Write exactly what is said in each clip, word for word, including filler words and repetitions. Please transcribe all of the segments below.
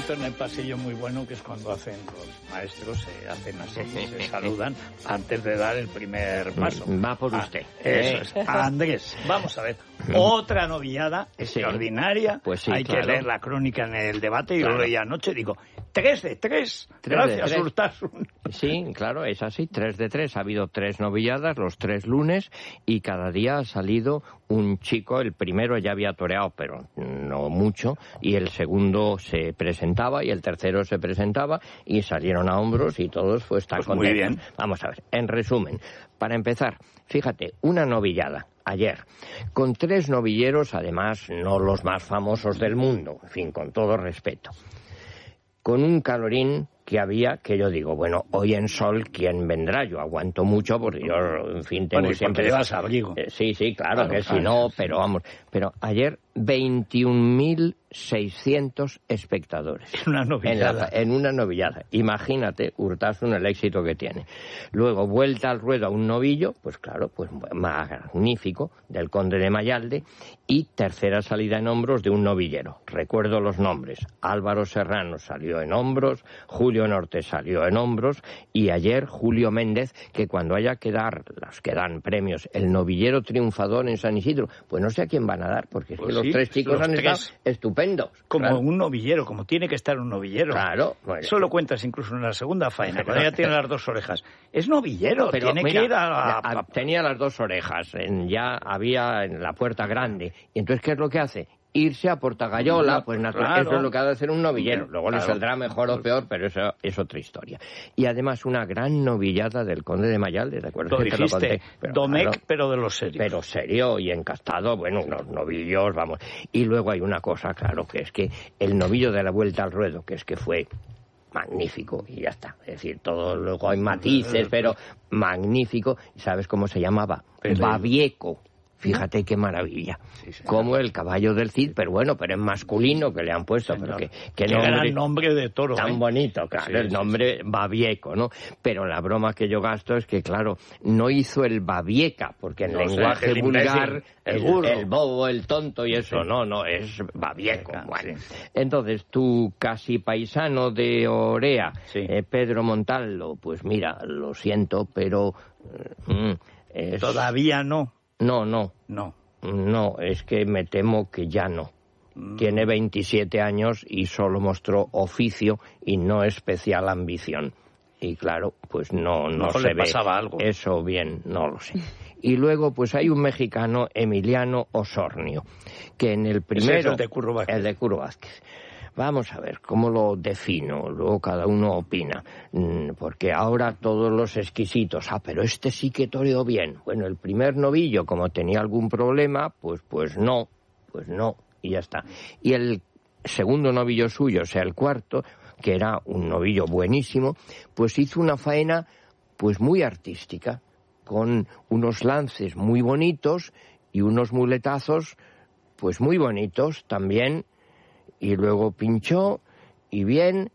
momento en el pasillo muy bueno, que es cuando hacen los maestros, se hacen así, se saludan antes de dar el primer paso. Va por ah, usted. Eso es. Andrés, vamos a ver. Otra novillada extraordinaria. Pues sí, Hay claro. que leer la crónica en el debate. Yo Claro. lo leí anoche. Digo, tres de tres. Tres Gracias, de tres. Urtasun. Sí, claro, es así. Tres de tres. Ha habido tres novilladas, los tres lunes, y cada día ha salido un chico. El primero ya había toreado, pero no mucho, y el segundo se presentaba, y el tercero se presentaba, y salieron a hombros, y todos pues están Pues contentos. muy bien. Vamos a ver, en resumen, para empezar, fíjate, una novillada ayer, con tres novilleros, además no los más famosos del mundo, en fin, con todo respeto, con un calorín que había, que yo digo, bueno, hoy en sol, ¿quién vendrá? Yo aguanto mucho porque yo, en fin, tengo Bueno, siempre... llevas abrigo. Eh, sí, sí, claro, Claro, que claro, si no, sí. pero vamos, pero ayer veintiún mil seiscientos espectadores. En una novillada. En, la- en una novillada. Imagínate, Urtasun, el éxito que tiene. Luego, vuelta al ruedo a un novillo, pues claro, pues magnífico, del conde de Mayalde, y tercera salida en hombros de un novillero. Recuerdo los nombres. Álvaro Serrano salió en hombros, Julio Norte salió en hombros, y ayer Julio Méndez, que cuando haya que dar, los que dan premios, el novillero triunfador en San Isidro, pues no sé a quién van a dar, porque es Pues que los sí, tres chicos los han tres. estado estupendos. Como Claro. un novillero, como tiene que estar un novillero. Claro. Bueno. Eso lo cuentas incluso en la segunda faena, Pero- cuando ya tiene las dos orejas. Es novillero, Pero tiene mira, que ir a... a- a- tenía las dos orejas, en- ya había en la puerta grande. Y entonces, ¿qué es lo que hace? Irse a Portagayola, pues natural, Claro. eso es lo que ha de hacer un novillero. Luego le Claro. saldrá mejor o peor, pero eso es otra historia. Y además una gran novillada del conde de Mayalde, ¿de acuerdo? Lo Que te lo dijiste, conté. Pero, Domecq, claro, pero de los serios. pero serio y encastado, bueno, unos novillos, vamos. Y luego hay una cosa, claro, que es que el novillo de la vuelta al ruedo, que es que fue magnífico, y ya está. Es decir, todo, luego hay matices, pero magnífico. ¿Sabes cómo se llamaba? El- Babieco. Fíjate qué maravilla. Sí, señor. Como el caballo del Cid, pero bueno, pero en masculino que le han puesto. Pero que, Qué que nombre gran nombre de toro. tan ¿eh? bonito, claro, Sí, el sí, nombre Babieco, ¿no? Pero la broma que yo gasto es que, claro, no hizo el Babieca, porque en No, o sea, lenguaje el vulgar, imbécil, el el, burro. el bobo, el tonto y eso, Sí. no, no, es Babieco. Babieca, Bueno. sí. Entonces, tu casi paisano de Orea, Sí. eh, Pedro Montaldo, pues mira, lo siento, pero... eh, mm, es- Todavía no. No, no, No. no, es que me temo que ya no. Mm. Tiene veintisiete años y solo mostró oficio y no especial ambición. Y claro, pues no, no Mejor se le ve pasaba algo. eso bien, no lo sé. Y luego pues hay un mexicano, Emiliano Osornio, que en el primero... es el de Curro Vázquez. El de Curro Vázquez. Vamos a ver, ¿cómo lo defino? Luego cada uno opina. Mm, Porque ahora todos los exquisitos, ah, pero este sí que toreó bien. Bueno, el primer novillo, como tenía algún problema, pues, pues no, pues no, y ya está. Y el segundo novillo suyo, o sea, el cuarto, que era un novillo buenísimo, pues hizo una faena, pues muy artística, con unos lances muy bonitos y unos muletazos, pues muy bonitos también. Y luego pinchó, y bien,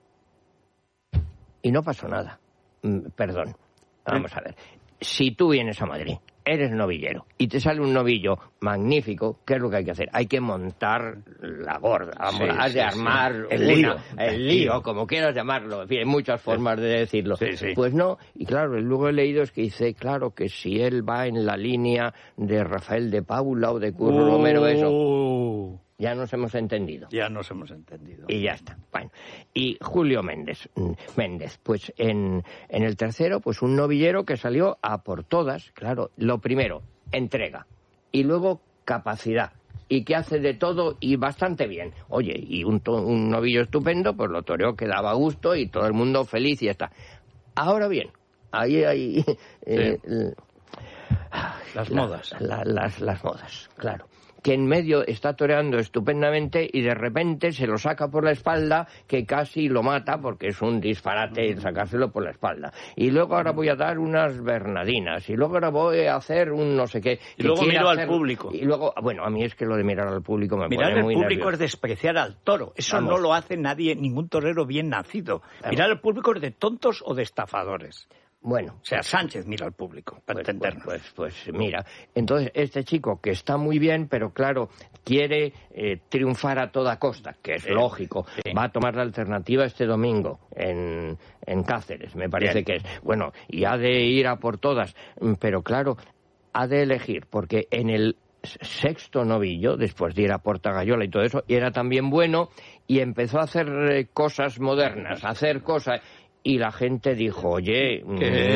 y no pasó nada. Mm, Perdón, vamos a ver. Si tú vienes a Madrid, eres novillero, y te sale un novillo magnífico, ¿qué es lo que hay que hacer? Hay que montar la gorda, vamos, Sí, has de sí, armar sí. El una- lío. el lío, como quieras llamarlo, en fin, hay muchas formas de decirlo. Sí, sí. Pues no, y claro, luego he leído es que dice, claro, que si él va en la línea de Rafael de Paula o de Curro Romero, eso, Uh, ya nos hemos entendido. Ya nos hemos entendido. Y ya está. Bueno, y Julio Méndez, mm, Méndez, pues en, en el tercero, pues un novillero que salió a por todas, claro. Lo primero, entrega. Y luego, capacidad. Y que hace de todo y bastante bien. Oye, y un, to- un novillo estupendo, pues lo toreó que daba gusto y todo el mundo feliz y ya está. Ahora bien, ahí hay... eh, l- Las la- modas. la- las, las modas, claro. Que en medio está toreando estupendamente y de repente se lo saca por la espalda, que casi lo mata porque es un disparate sacárselo por la espalda. Y luego ahora voy a dar unas bernadinas y luego ahora voy a hacer un no sé qué. Y que luego quiere miro al hacer- público. Y luego, bueno, a mí es que lo de mirar al público me Mirar pone al muy público nervioso. es despreciar al toro. Eso Vamos. no lo hace nadie, ningún torero bien nacido. Claro. Mirar al público es de tontos o de estafadores. Bueno. O sea, Sánchez mira al público, para pues, entendernos. Pues, pues, pues mira, entonces este chico que está muy bien, pero claro, quiere eh, triunfar a toda costa, que es sí, lógico, sí. Va a tomar la alternativa este domingo en, en Cáceres, me parece bien. Que es. Bueno, y ha de ir a por todas, pero claro, ha de elegir, porque en el sexto novillo, después de ir a Portagayola y todo eso, y era también bueno, y empezó a hacer eh, cosas modernas, a hacer cosas, y la gente dijo, oye,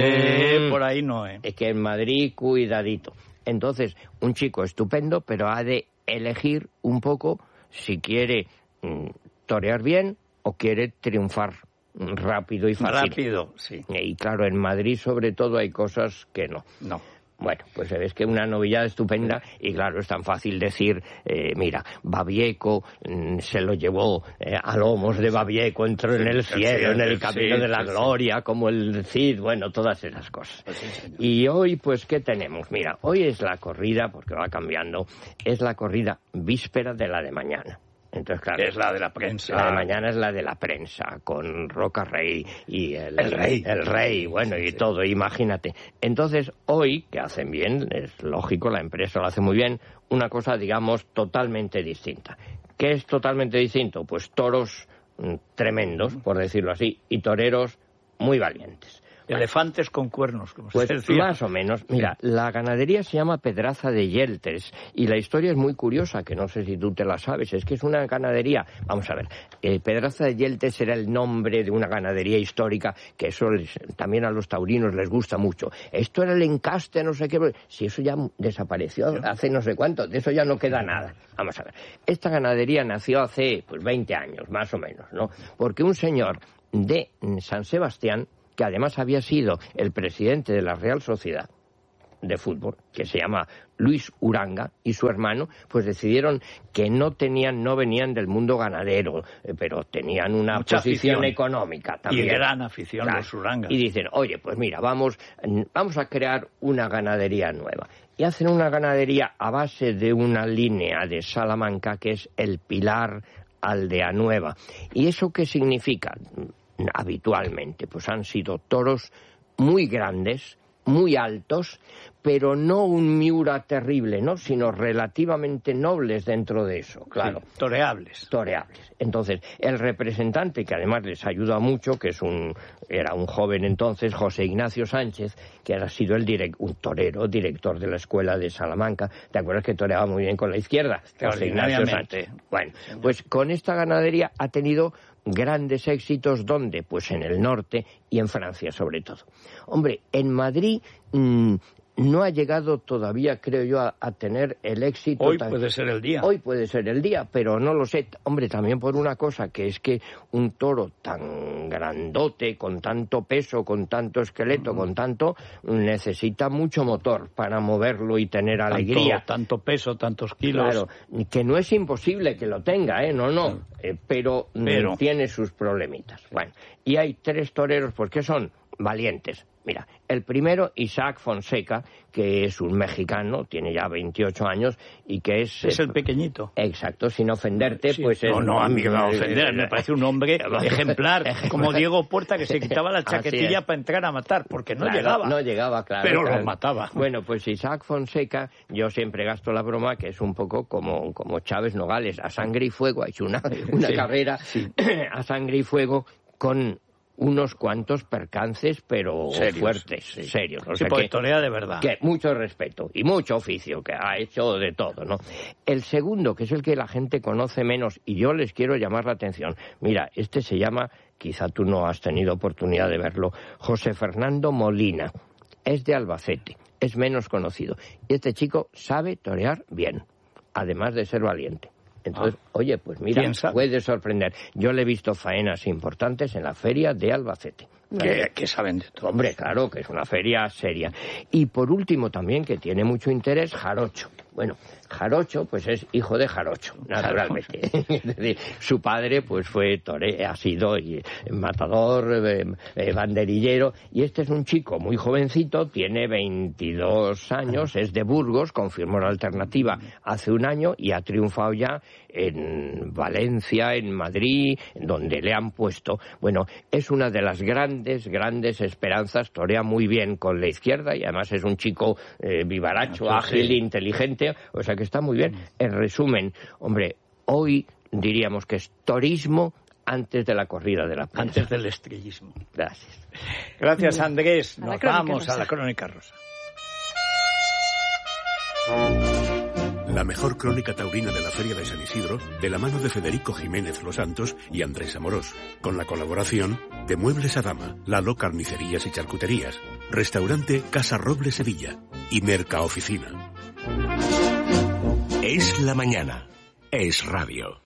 que mmm, por ahí no, ¿eh? Que en Madrid, cuidadito. Entonces, un chico estupendo, pero ha de elegir un poco si quiere mmm, torear bien o quiere triunfar rápido y fácil. Rápido, sí. Y claro, en Madrid sobre todo hay cosas que no. No. Bueno, pues es que una novillada estupenda y claro, es tan fácil decir, eh, mira, Babieco mmm, se lo llevó eh, a lomos de Babieco, entró sí, en el cielo, sí, en el camino sí, de la sí, gloria, sí. Como el Cid, bueno, todas esas cosas. Sí, y hoy, pues, ¿qué tenemos? Mira, hoy es la corrida, porque va cambiando, es la corrida víspera de la de mañana. Entonces, claro, que es la de la prensa. La de mañana es la de la prensa, con Roca Rey y el, el rey. El rey, bueno, sí, y sí. todo, imagínate. Entonces, hoy, que hacen bien, es lógico, la empresa lo hace muy bien, una cosa, digamos, totalmente distinta. ¿Qué es totalmente distinto? Pues toros mm, tremendos, por decirlo así, y toreros muy valientes. Elefantes con cuernos, como pues se decía. Más o menos. Mira, sí. La ganadería se llama Pedraza de Yeltes y la historia es muy curiosa, que no sé si tú te la sabes. Es que es una ganadería... Vamos a ver, eh, Pedraza de Yeltes era el nombre de una ganadería histórica, que eso les, también a los taurinos les gusta mucho. Esto era el encaste, no sé qué... Si eso ya desapareció hace no sé cuánto, de eso ya no queda nada. Vamos a ver, esta ganadería nació hace pues veinte años, más o menos, ¿no? Porque un señor de San Sebastián, que además había sido el presidente de la Real Sociedad de Fútbol, que se llama Luis Uranga, y su hermano, pues decidieron que no tenían, no venían del mundo ganadero, eh, pero tenían una Mucha posición afición. Económica también. Y gran afición, claro. Los Uranga. Y dicen, oye, pues mira, vamos, vamos a crear una ganadería nueva. Y hacen una ganadería a base de una línea de Salamanca, que es el Pilar Aldea Nueva. ¿Y eso qué significa? Habitualmente, pues han sido toros muy grandes, muy altos, pero no un Miura terrible, ¿no? Sino relativamente nobles dentro de eso, claro. Sí, toreables. Toreables. Entonces, el representante, que además les ayuda mucho, que es un era un joven entonces, José Ignacio Sánchez, que ha sido el direct, un torero, director de la escuela de Salamanca. ¿Te acuerdas que toreaba muy bien con la izquierda? José Ignacio Sánchez. Bueno, pues con esta ganadería ha tenido grandes éxitos, ¿dónde? Pues en el norte y en Francia sobre todo. Hombre, en Madrid mmm, no ha llegado todavía, creo yo, a, a tener el éxito... Hoy tan... puede ser el día. Hoy puede ser el día, pero no lo sé. Hombre, también por una cosa, que es que un toro tan grandote, con tanto peso, con tanto esqueleto, uh-huh. con tanto... necesita mucho motor para moverlo y tener tanto, alegría. Tanto peso, tantos kilos. Claro, que no es imposible que lo tenga, ¿eh? No, no. Eh, pero, pero tiene sus problemitas. Bueno, y hay tres toreros, pues que son valientes. Mira, el primero, Isaac Fonseca, que es un mexicano, tiene ya veintiocho años y que es... Es el pequeñito. Exacto, sin ofenderte, sí. pues... No, es, no, a mí me va a ofender, me parece un hombre ejemplar, como Diego Puerta, que se quitaba la chaquetilla para entrar a matar, porque no claro, llegaba. No llegaba, claro. Pero claro. los mataba. Bueno, pues Isaac Fonseca, yo siempre gasto la broma, que es un poco como, como Chávez Nogales, a sangre y fuego, ha hecho una, una sí, carrera sí. a sangre y fuego con... unos cuantos percances, pero serios, fuertes, sí. serios. O sí, sea porque que, torea de verdad. Que mucho respeto y mucho oficio, que ha hecho de todo, ¿no? El segundo, que es el que la gente conoce menos, y yo les quiero llamar la atención. Mira, este se llama, quizá tú no has tenido oportunidad de verlo, José Fernando Molina. Es de Albacete, es menos conocido. Y este chico sabe torear bien, además de ser valiente. Entonces, ah, oye, pues mira, puede sorprender. Yo le he visto faenas importantes en la feria de Albacete. Que, que saben de todo. Hombre, claro, que es una feria seria. Y por último también, que tiene mucho interés, Jarocho. Bueno, Jarocho, pues es hijo de Jarocho, naturalmente. Es decir, su padre, pues fue tore, ha sido y, matador, eh, eh, banderillero, y este es un chico muy jovencito, tiene veintidós años, es de Burgos, confirmó la alternativa hace un año y ha triunfado ya en Valencia, en Madrid, donde le han puesto. Bueno, es una de las grandes, grandes esperanzas, torea muy bien con la izquierda y además es un chico eh, vivaracho, ágil, inteligente, o sea que está muy bien. En resumen, hombre, hoy diríamos que es torismo antes de la corrida de la prensa. Antes del estrellismo. Gracias. Gracias, Andrés. A Nos Crónica vamos Rosa. a la Crónica Rosa. La mejor crónica taurina de la Feria de San Isidro, de la mano de Federico Jiménez Los Santos y Andrés Amorós, con la colaboración de Muebles Adama, Lalo Carnicerías y Charcuterías, Restaurante Casa Roble Sevilla y Merca Oficina. Es la mañana. Es radio.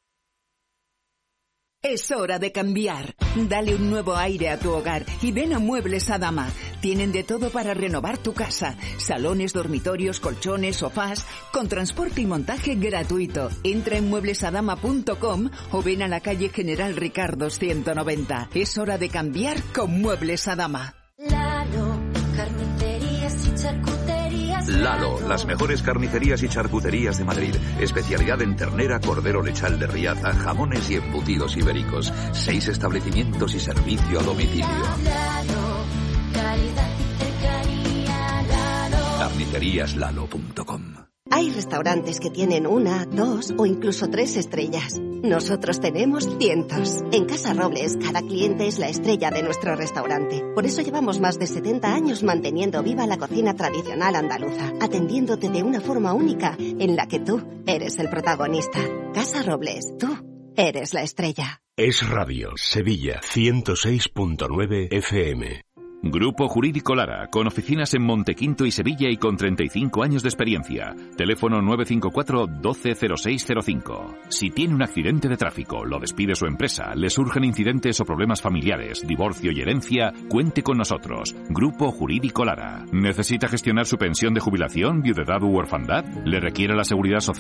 Es hora de cambiar. Dale un nuevo aire a tu hogar y ven a Muebles Adama. Tienen de todo para renovar tu casa. Salones, dormitorios, colchones, sofás, con transporte y montaje gratuito. Entra en muebles adama punto com o ven a la calle General Ricardo ciento noventa. Es hora de cambiar con Muebles Adama. Lalo, carnicerías y charcuterías. Lalo, las mejores carnicerías y charcuterías de Madrid. Especialidad en ternera, cordero lechal de Riaza, jamones y embutidos ibéricos. Seis establecimientos y servicio a domicilio. Lalo, calidad y cercanía. Lalo. carnicerías lalo punto com. Hay restaurantes que tienen una, dos o incluso tres estrellas. Nosotros tenemos cientos. En Casa Robles, cada cliente es la estrella de nuestro restaurante. Por eso llevamos más de setenta años manteniendo viva la cocina tradicional andaluza, atendiéndote de una forma única en la que tú eres el protagonista. Casa Robles, tú eres la estrella. Es Radio, Sevilla, ciento seis punto nueve F M. Grupo Jurídico Lara, con oficinas en Montequinto y Sevilla y con treinta y cinco años de experiencia. Teléfono nueve cinco cuatro, doce cero seis cero cinco. Si tiene un accidente de tráfico, lo despide su empresa, le surgen incidentes o problemas familiares, divorcio y herencia, cuente con nosotros. Grupo Jurídico Lara. ¿Necesita gestionar su pensión de jubilación, viudedad u orfandad? ¿Le requiere la seguridad social?